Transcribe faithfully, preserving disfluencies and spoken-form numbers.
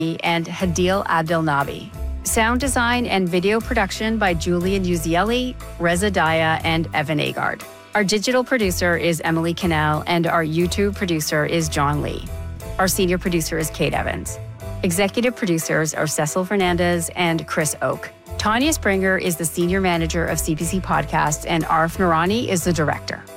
and Hadil Abdelnabi. Sound design and video production by Julian Uzieli, Reza Daya, and Evan Agard. Our digital producer is Emily Cannell, and our YouTube producer is John Lee. Our senior producer is Kate Evans. Executive producers are Cecil Fernandez and Chris Oak. Tanya Springer is the senior manager of C P C Podcasts, and Arif Noorani is the director.